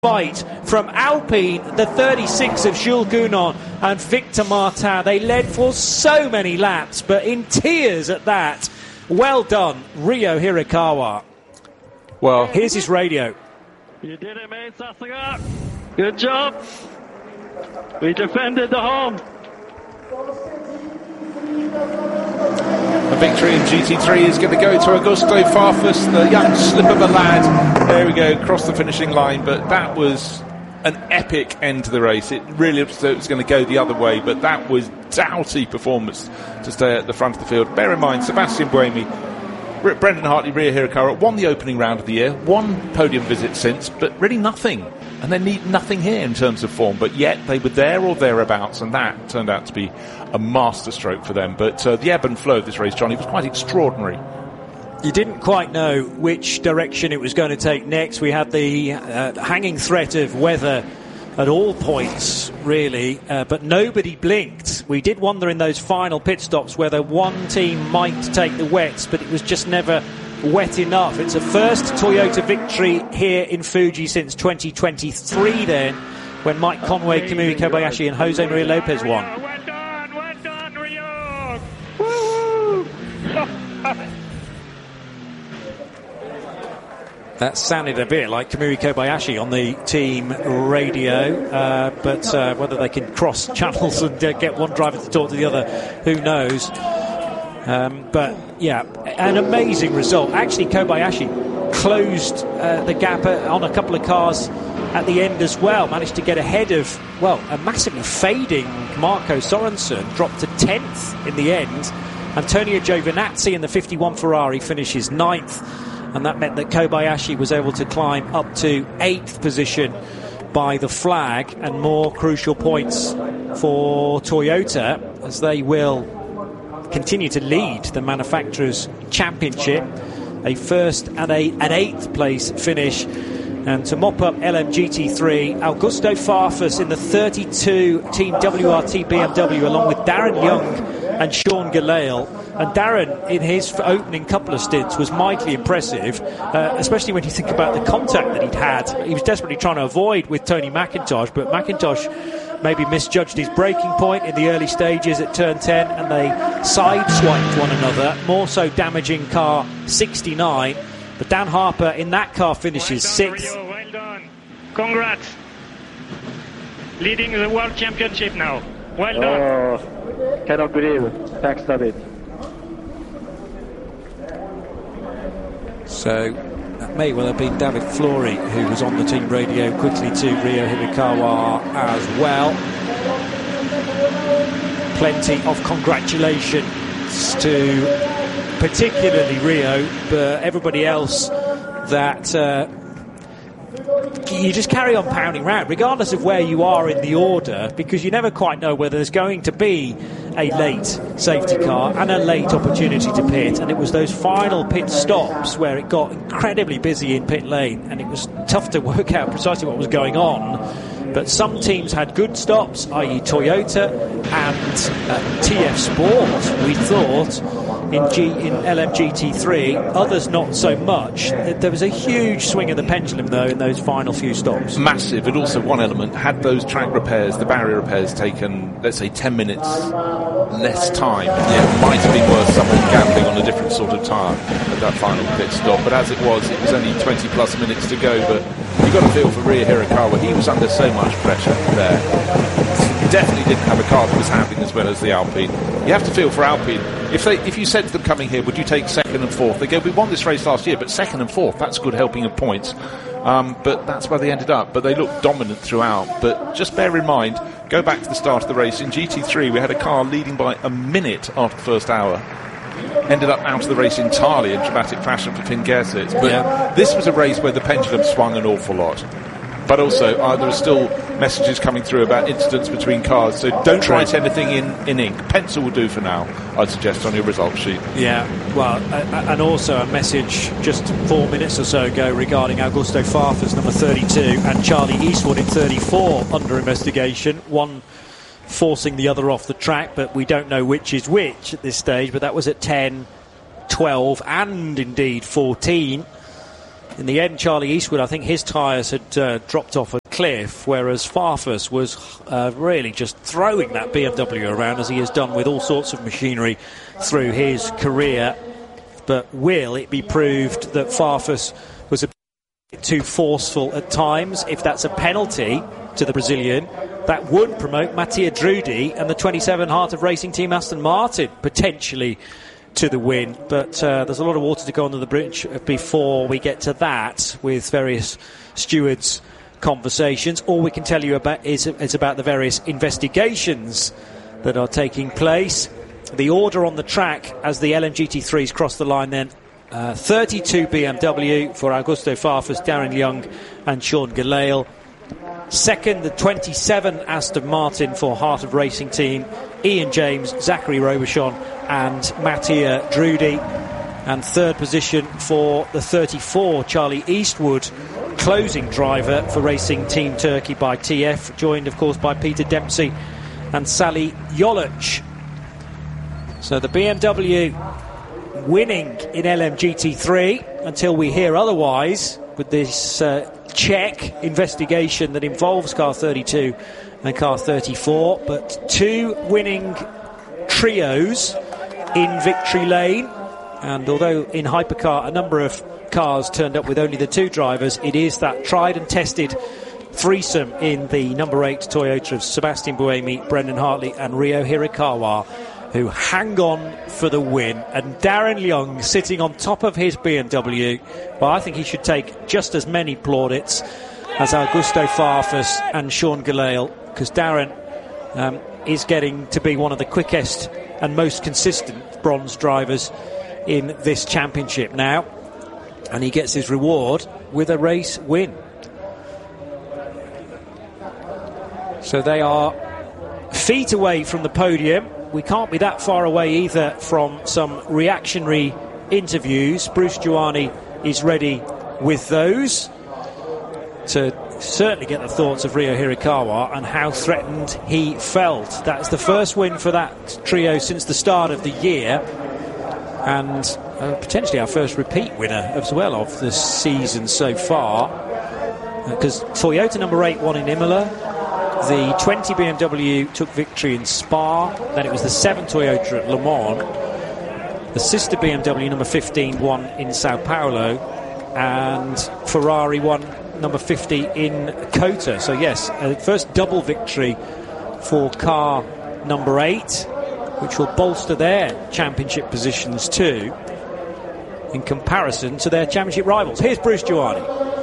fight from Alpine, the 36 of Jules Gounon and Victor Martin. They led for so many laps, but in tears at that. Well done, Ryo Hirakawa. Well, here's his radio. You did it, mate, Sasuga. Good job. We defended the home. A victory in GT3 is going to go to Augusto Farfus, the young slip of a lad. There we go, across the finishing line. But that was an epic end to the race. It really was going to go the other way, but that was doughty performance to stay at the front of the field. Bear in mind, Sebastian Buemi, Brendan Hartley, Ryo Hirakawa won the opening round of the year, one podium visit since, but really nothing. And they need nothing here in terms of form, but yet they were there or thereabouts, and that turned out to be a masterstroke for them. But the ebb and flow of this race, Johnny, was quite extraordinary. You didn't quite know which direction it was going to take next. We had the hanging threat of weather at all points, really, but nobody blinked. We did wonder in those final pit stops whether one team might take the wets, but it was just never wet enough. It's a first Toyota victory here in Fuji since 2023 then, when Mike Conway, Kamui Kobayashi and Jose Maria Lopez won. Well done, Ryo! Woo! That sounded a bit like Kamui Kobayashi on the team radio, but whether they can cross channels and get one driver to talk to the other, who knows. But yeah, an amazing result. Actually, Kobayashi closed the gap on a couple of cars at the end as well. Managed to get ahead of, well, a massively fading Marco Sorensen. Dropped to 10th in the end. Antonio Giovinazzi in the 51 Ferrari finishes 9th. And that meant that Kobayashi was able to climb up to 8th position by the flag, and more crucial points for Toyota as they will continue to lead the Manufacturers' Championship. A first and an 8th place finish. And to mop up LMGT3, Augusto Farfus in the 32 Team WRT BMW along with Darren Young and Sean Gelael. And Darren, in his opening couple of stints, was mightily impressive, especially when you think about the contact that he'd had. He was desperately trying to avoid with Tony McIntosh, but McIntosh maybe misjudged his braking point in the early stages at turn 10, and they sideswiped one another, more so damaging car 69. But Dan Harper in that car finishes 6th. Ryo, well done. Congrats. Leading the World Championship now. Well done. Oh, cannot believe. Thanks, David. So that may well have been David Flory who was on the team radio, quickly to Ryo Hirakawa as well. Plenty of congratulations to particularly Ryo, but everybody else that you just carry on pounding round, regardless of where you are in the order, because you never quite know whether there's going to be a late safety car and a late opportunity to pit. And it was those final pit stops where it got incredibly busy in pit lane, and it was tough to work out precisely what was going on. But some teams had good stops, i.e. Toyota and TF Sport, we thought, in LMGT3. Others not so much. There was a huge swing of the pendulum, though, in those final few stops. Massive. And also one element, had those track repairs, the barrier repairs, taken, let's say, 10 minutes less time, it might have been worth somebody gambling on a different sort of tyre at that final pit stop. But as it was only 20 plus minutes to go. But you got to feel for Ryo Hirakawa. He was under so much pressure there. He definitely didn't have a car that was handling as well as the Alpine. You have to feel for Alpine. If you said to them coming here, would you take 2nd and 4th? They go, we won this race last year, but 2nd and 4th, that's good helping of points. But that's where they ended up. But they looked dominant throughout. But just bear in mind, go back to the start of the race. In GT3, we had a car leading by a minute after the first hour. Ended up out of the race entirely in dramatic fashion for Finn Gersitz. But this was a race where the pendulum swung an awful lot. But also, there are still messages coming through about incidents between cars, so don't write anything in ink. Pencil will do for now, I'd suggest, on your results sheet. Yeah, well, and also a message just 4 minutes or so ago regarding Augusto Farfus, number 32, and Charlie Eastwood in 34 under investigation. One forcing the other off the track, but we don't know which is which at this stage. But that was at 10, 12 and indeed 14. In the end, Charlie Eastwood, I think his tyres had dropped off a cliff, whereas Farfus was really just throwing that BMW around, as he has done with all sorts of machinery through his career. But will it be proved that Farfus was a bit too forceful at times? If that's a penalty to the Brazilian, that would promote Mattia Drudi and the 27 Heart of Racing Team Aston Martin potentially to the win. But there's a lot of water to go under the bridge before we get to that, with various stewards' conversations. All we can tell you about is about the various investigations that are taking place. The order on the track as the LMGT3s cross the line then: 32 BMW for Augusto Farfus, Darren Young and Sean Gelael. Second, the 27 Aston Martin for Heart of Racing Team, Ian James, Zachary Robichon and Mattia Drudi. And third position for the 34, Charlie Eastwood, closing driver for Racing Team Turkey by TF, joined of course by Peter Dempsey and Sally Jolic. So the BMW winning in LMGT3 until we hear otherwise, with this Czech investigation that involves car 32 and car 34. But two winning trios in victory lane, and although in Hypercar a number of cars turned up with only the two drivers, it is that tried and tested threesome in the number 8 Toyota of Sebastian Buemi, Brendan Hartley and Ryo Hirakawa who hang on for the win. And Darren Young sitting on top of his BMW, well, I think he should take just as many plaudits as Augusto Farfus and Sean Gelael, because Darren is getting to be one of the quickest and most consistent bronze drivers in this championship now, and he gets his reward with a race win. So they are feet away from the podium. We can't be that far away either from some reactionary interviews. Bruce Giuani is ready with those to certainly get the thoughts of Ryo Hirakawa and how threatened he felt. That's the first win for that trio since the start of the year, and potentially our first repeat winner as well of the season so far, because Toyota number 8 won in Imola. The 20 BMW took victory in Spa. Then it was the 7 Toyota at Le Mans. The sister BMW number 15 won in Sao Paulo, and Ferrari won number 50 in Kota. So yes, first double victory for car number 8, which will bolster their championship positions too in comparison to their championship rivals. Here's Bruce Giuani.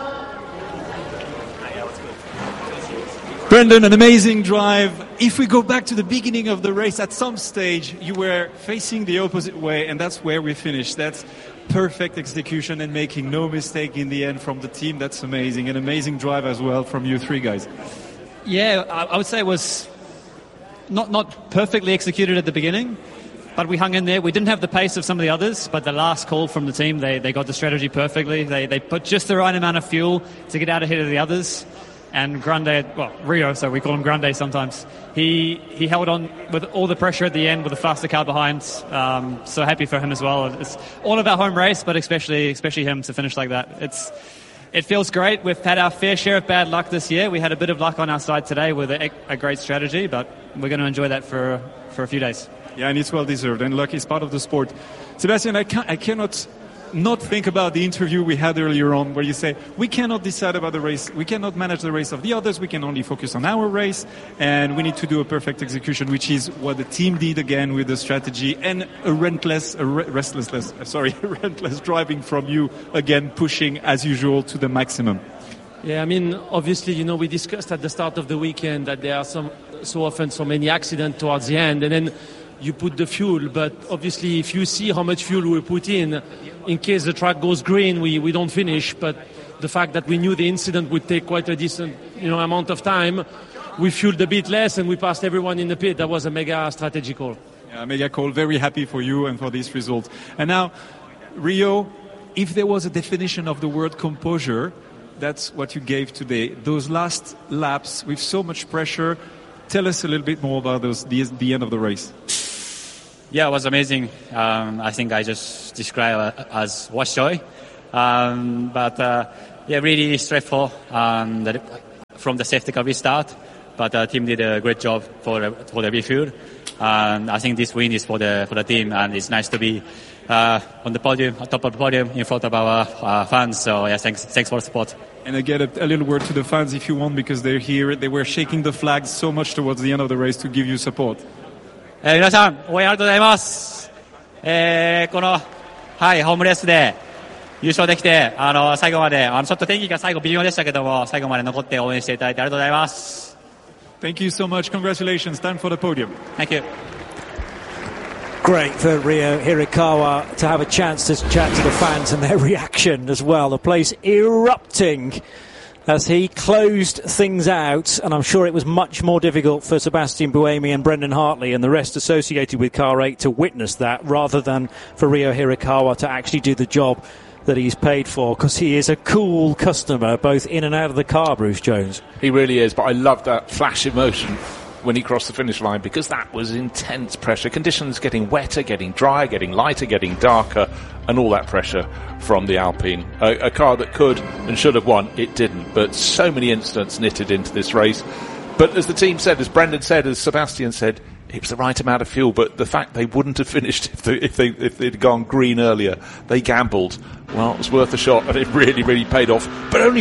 Brendan, an amazing drive. If we go back to the beginning of the race, at some stage you were facing the opposite way, and that's where we finished. That's perfect execution and making no mistake in the end from the team. That's amazing. An amazing drive as well from you three guys. Yeah, I would say it was not perfectly executed at the beginning, but we hung in there. We didn't have the pace of some of the others, but the last call from the team, they got the strategy perfectly. They put just the right amount of fuel to get out ahead of the others. And Grande, well, Rio, so we call him Grande sometimes, he held on with all the pressure at the end with a faster car behind. So happy for him as well. It's all of our home race, but especially him to finish like that. It feels great. We've had our fair share of bad luck this year. We had a bit of luck on our side today with a great strategy, but we're going to enjoy that for a few days. Yeah, and it's well deserved, and luck is part of the sport. Sebastian, I cannot not think about the interview we had earlier on where you say we cannot decide about the race, we cannot manage the race of the others, we can only focus on our race, and we need to do a perfect execution, which is what the team did again with the strategy and a relentless driving from you, again pushing as usual to the maximum. Yeah, I mean, obviously, we discussed at the start of the weekend that there are so often so many accidents towards the end, and then you put the fuel, but obviously if you see how much fuel we put in case the track goes green, we don't finish. But the fact that we knew the incident would take quite a decent amount of time, we fueled a bit less and we passed everyone in the pit. That was a mega strategy call. Yeah, mega call. Very happy for you and for this result. And now, Rio, if there was a definition of the word composure, that's what you gave today. Those last laps with so much pressure, tell us a little bit more about the end of the race. Yeah, it was amazing. I think I just describe it as wash joy. Really stressful from the safety car restart. But the team did a great job for the refuel. I think this win is for the team, and it's nice to be on the podium, on top of the podium, in front of our fans. So thanks for the support. And I get a little word to the fans if you want, because they're here. They were shaking the flags so much towards the end of the race to give you support. 皆さん応援ありがとうございます。このホームレースで優勝できて最後までちょっと天気が最後微妙でしたけども最後まで残って応援していただいてありがとうございます。 Thank you so much. Congratulations. Time for the podium. Thank you. Great for Ryo Hirakawa to have a chance to chat to the fans and their reaction as well. The place erupting as he closed things out, and I'm sure it was much more difficult for Sebastian Buemi and Brendan Hartley and the rest associated with Car 8 to witness that rather than for Ryo Hirakawa to actually do the job that he's paid for, because he is a cool customer both in and out of the car, Bruce Jones. He really is, but I love that flash emotion when he crossed the finish line, because that was intense pressure. Conditions getting wetter, getting drier, getting lighter, getting darker, and all that pressure from the Alpine. A car that could and should have won, it didn't. But so many incidents knitted into this race. But as the team said, as Brendan said, as Sebastian said, it was the right amount of fuel, but the fact they wouldn't have finished if they'd gone green earlier, they gambled. Well, it was worth a shot, and it really, really paid off. But only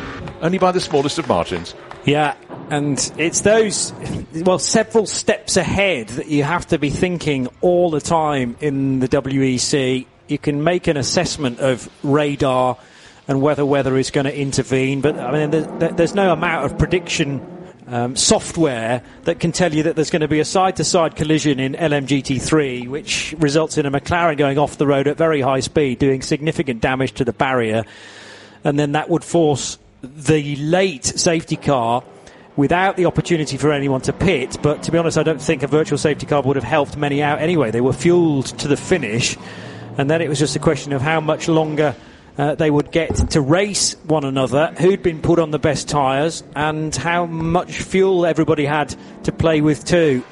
by the smallest of margins. Yeah, and it's those, several steps ahead that you have to be thinking all the time in the WEC. You can make an assessment of radar and whether weather is going to intervene, but I mean, there's no amount of prediction software that can tell you that there's going to be a side-to-side collision in LMGT3, which results in a McLaren going off the road at very high speed, doing significant damage to the barrier, and then that would force the late safety car without the opportunity for anyone to pit. But to be honest, I don't think a virtual safety car would have helped many out anyway. They were fueled to the finish, and then it was just a question of how much longer they would get to race one another, who'd been put on the best tyres, and how much fuel everybody had to play with too.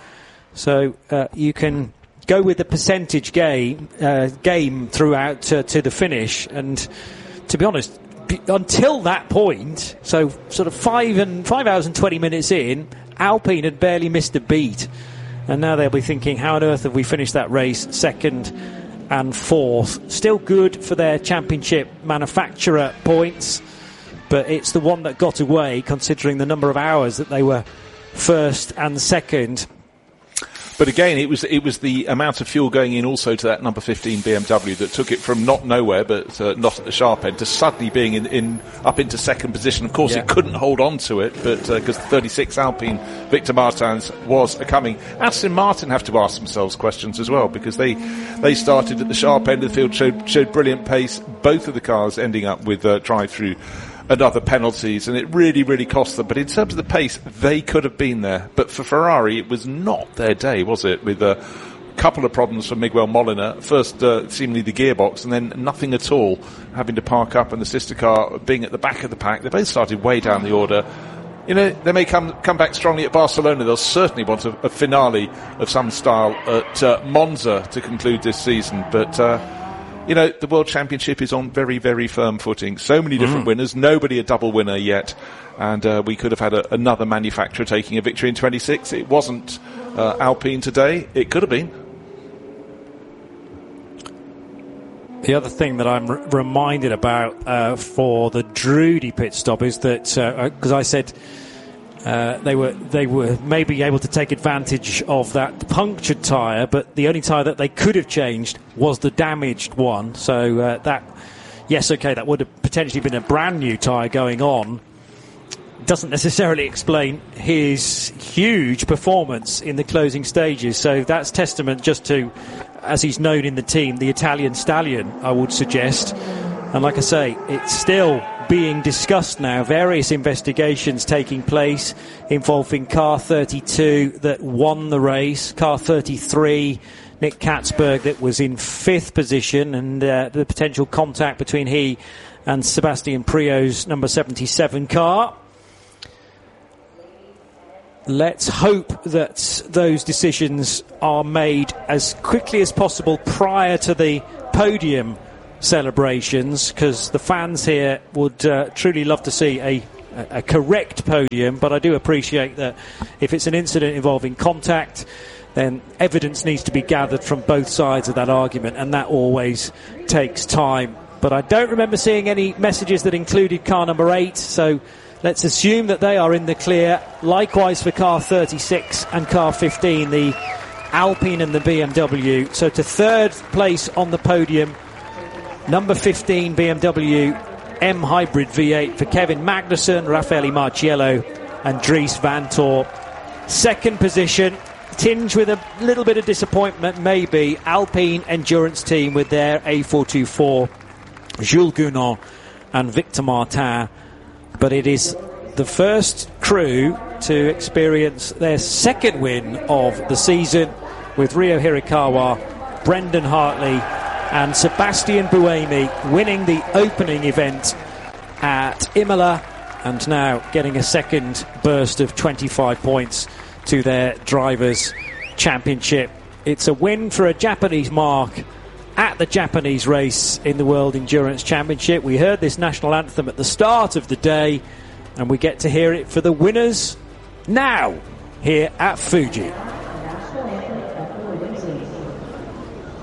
So you can go with the percentage game throughout to the finish, and to be honest, until that point, so sort of 5 hours and 20 minutes in, Alpine had barely missed a beat, and now they'll be thinking, how on earth have we finished that race second and fourth? Still good for their championship manufacturer points, but it's the one that got away considering the number of hours that they were first and second. But again, it was the amount of fuel going in also to that number 15 BMW that took it from not nowhere, but not at the sharp end, to suddenly being up into second position. Of course, it couldn't hold on to it, but because the 36 Alpine Victor Martins was coming. Aston Martin have to ask themselves questions as well, because they started at the sharp end of the field, showed brilliant pace. Both of the cars ending up with drive-through and other penalties, and it really, really cost them. But in terms of the pace, they could have been there. But for Ferrari, it was not their day, was it? With a couple of problems for Miguel Molina. First, seemingly the gearbox, and then nothing at all, having to park up, and the sister car being at the back of the pack. They both started way down the order. You know, they may come back strongly at Barcelona. They'll certainly want a finale of some style at Monza to conclude this season. But you know, the World Championship is on very, very firm footing. So many different winners, nobody a double winner yet. And we could have had another manufacturer taking a victory in 26. It wasn't Alpine today. It could have been. The other thing that I'm reminded about for the Drudy pit stop is that, because I said they were maybe able to take advantage of that punctured tyre, but the only tyre that they could have changed was the damaged one. So that would have potentially been a brand new tyre going on. Doesn't necessarily explain his huge performance in the closing stages. So that's testament just to, as he's known in the team, the Italian stallion, I would suggest. And like I say, it's still being discussed now. Various investigations taking place involving car 32 that won the race, car 33, Nick Katzberg, that was in 5th position, and the potential contact between he and Sebastian Prio's number 77 car. Let's hope that those decisions are made as quickly as possible prior to the podium celebrations, because the fans here would truly love to see a correct podium, but I do appreciate that if it's an incident involving contact, then evidence needs to be gathered from both sides of that argument, and that always takes time. But I don't remember seeing any messages that included car number 8, so let's assume that they are in the clear. Likewise for car 36 and car 15, the Alpine and the BMW. So to third place on the podium, number 15 BMW M Hybrid V8 for Kevin Magnussen, Raffaele Marciello and Dries Vanthoor. Second position, tinged with a little bit of disappointment maybe, Alpine Endurance Team with their A424, Jules Gounon and Victor Martin. But it is the first crew to experience their second win of the season, with Ryo Hirakawa, Brendan Hartley and Sebastian Buemi winning the opening event at Imola, and now getting a second burst of 25 points to their Drivers' Championship. It's a win for a Japanese mark at the Japanese race in the World Endurance Championship. We heard this national anthem at the start of the day, and we get to hear it for the winners now here at Fuji.